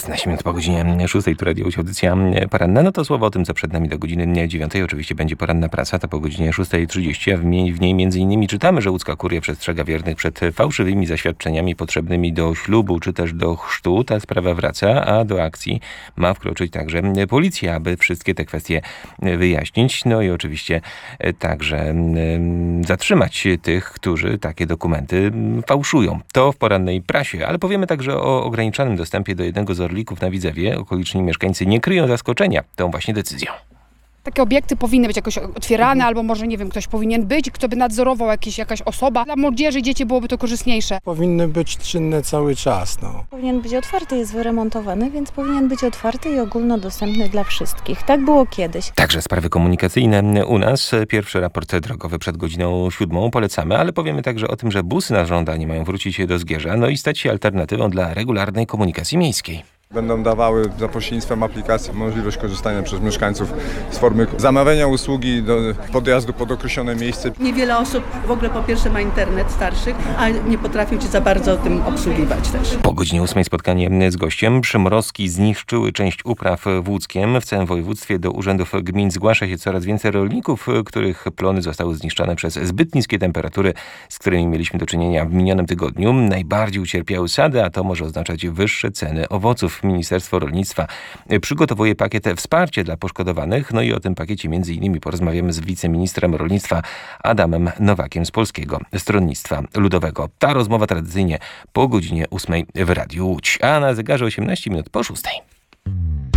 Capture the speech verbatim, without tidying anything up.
szesnaście minut po godzinie szóstej, tu Radio Łódź, audycja poranna. No to słowo o tym, co przed nami do godziny dziewiątej. Oczywiście będzie poranna praca, to po godzinie szóstej trzydzieści, a w niej, w niej między innymi czytamy, że łódzka kuria przestrzega wiernych przed fałszywymi zaświadczeniami potrzebnymi do ślubu, czy też do chrztu. Ta sprawa wraca, a do akcji ma wkroczyć także policja, aby wszystkie te kwestie wyjaśnić. No i oczywiście także zatrzymać tych, którzy takie dokumenty fałszują. To w porannej prasie, ale powiemy także o ograniczonym dostępie do jednego z orlików na Widzewie. Okoliczni mieszkańcy nie kryją zaskoczenia tą właśnie decyzją. Takie obiekty powinny być jakoś otwierane, albo może, nie wiem, ktoś powinien być, kto by nadzorował, jakieś, jakaś osoba. Dla młodzieży, dzieci byłoby to korzystniejsze. Powinny być czynne cały czas. No. Powinien być otwarty, jest wyremontowany, więc powinien być otwarty i ogólnodostępny dla wszystkich. Tak było kiedyś. Także sprawy komunikacyjne u nas. Pierwszy raport drogowy przed godziną siódmą polecamy, ale powiemy także o tym, że busy na żądanie mają wrócić do Zgierza, no i stać się alternatywą dla regularnej komunikacji miejskiej. Będą dawały za pośrednictwem aplikacji możliwość korzystania przez mieszkańców z formy zamawiania usługi do podjazdu pod określone miejsce. Niewiele osób w ogóle po pierwsze ma internet starszych, a nie potrafią cię za bardzo tym obsługiwać też. Po godzinie ósmej spotkanie z gościem. Przymrozki zniszczyły część upraw w Łódzkiem. W całym województwie do urzędów gmin zgłasza się coraz więcej rolników, których plony zostały zniszczone przez zbyt niskie temperatury, z którymi mieliśmy do czynienia w minionym tygodniu. Najbardziej ucierpiały sady, a to może oznaczać wyższe ceny owoców. Ministerstwo Rolnictwa przygotowuje pakiet wsparcia dla poszkodowanych. No i o tym pakiecie między innymi porozmawiamy z wiceministrem rolnictwa Adamem Nowakiem z Polskiego Stronnictwa Ludowego. Ta rozmowa tradycyjnie po godzinie ósmej w Radiu Łódź, a na zegarze osiemnaście minut po szóstej.